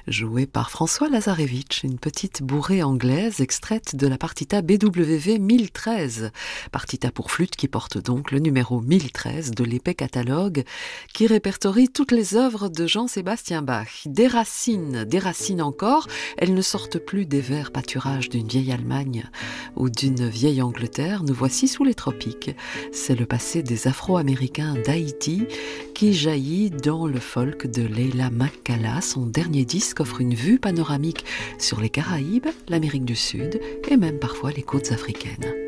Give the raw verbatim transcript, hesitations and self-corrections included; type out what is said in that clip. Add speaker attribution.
Speaker 1: joué par François Lazarevitch, une petite bourrée anglaise extraite de la partita B W V mille treize, partita pour flûte qui porte donc le numéro mille treize de l'épais catalogue qui répertorie toutes les œuvres de Jean-Sébastien Bach. Des racines, des racines encore, elles ne sortent plus des verts pâturages d'une vieille Allemagne ou d'une vieille Angleterre, nous voici sous les tropiques. C'est le passé des Afro-Américains d'Haïti qui jaillit dans le folk de Leila McCalla. Son dernier disque offre une vue panoramique sur les Caraïbes, l'Amérique du Sud et même parfois les côtes africaines.